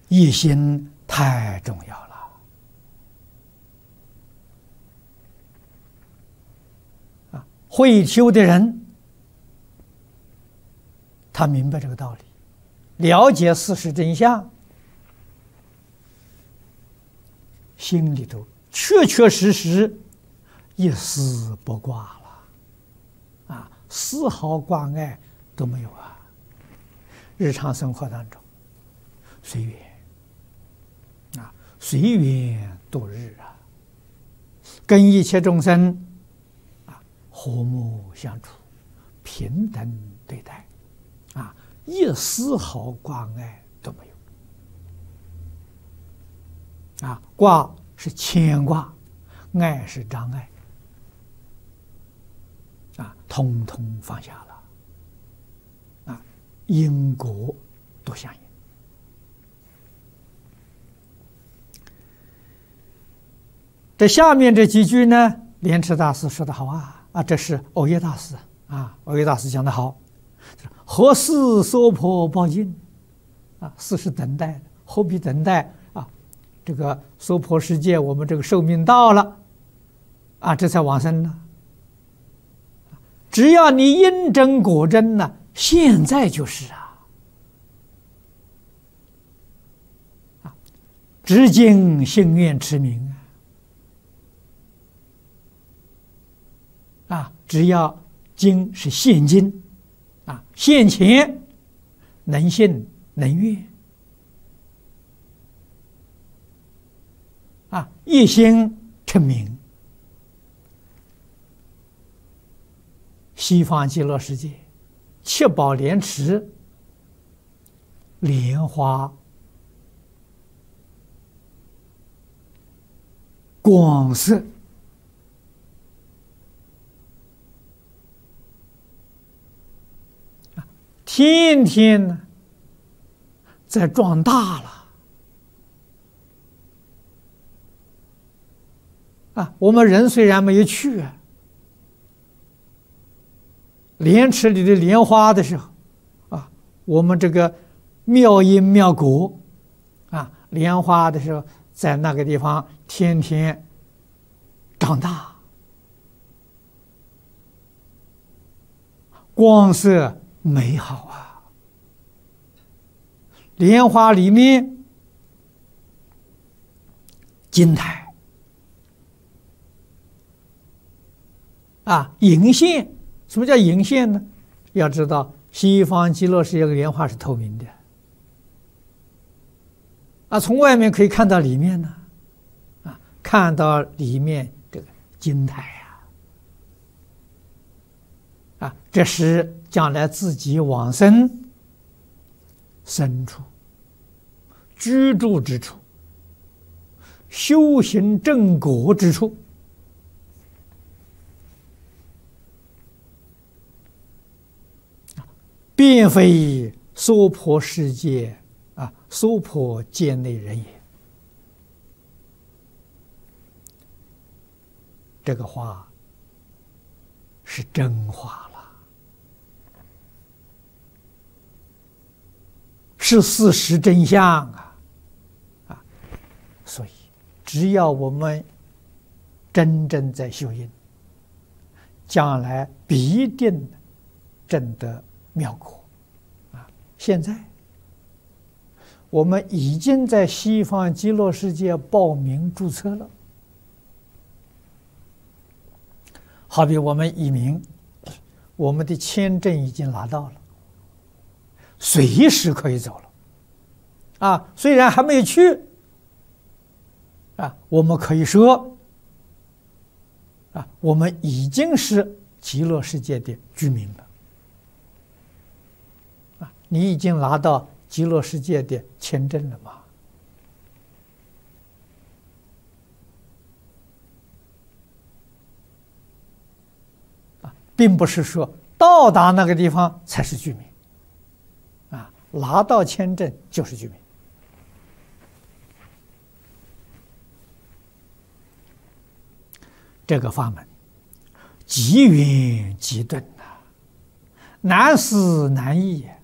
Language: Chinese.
一心太重要了啊！会修的人，他明白这个道理，了解事实真相，心里头确确实实一丝不挂了啊，丝毫挂碍都没有啊！日常生活当中，随缘啊，随缘度日啊，跟一切众生啊和睦相处，平等对待啊，一丝毫挂碍都没有啊！挂是牵挂，爱是障碍啊，通通放下了啊，因果都相应。这下面这几句呢，莲池大师说的好啊，这是藕益大师啊，藕益大师讲的好。何事娑婆报尽啊？事是等待的，何必等待啊？这个娑婆世界，我们这个寿命到了啊，这才往生呢。只要你因真果真呢，现在就是啊，直经信愿持名啊，只要经是现经啊，现前能信能愿啊，一心称名，西方极乐世界七宝莲池莲花光色天天呢在壮大了啊！我们人虽然没有去莲池里的莲花的时候啊，我们这个妙因妙果啊，莲花的时候，在那个地方天天长大，光色美好啊！莲花里面金台啊，银线。什么叫银线呢？要知道，西方极乐世界的莲花是透明的啊，从外面可以看到里面呢啊，看到里面这个金台啊，这是将来自己往生身处居住之处，修行正果之处，并非娑婆世界啊，娑婆界内人也。这个话是真话了，是事实真相啊！所以，只要我们真正在修行，将来必定证得妙果啊！现在我们已经在西方极乐世界报名注册了，好比我们移民，我们的签证已经拿到了，随时可以走了啊！虽然还没有去啊，我们可以说啊，我们已经是极乐世界的居民了。你已经拿到极乐世界的签证了吗？并不是说到达那个地方才是居民啊，拿到签证就是居民。这个法门极圆极顿难思难议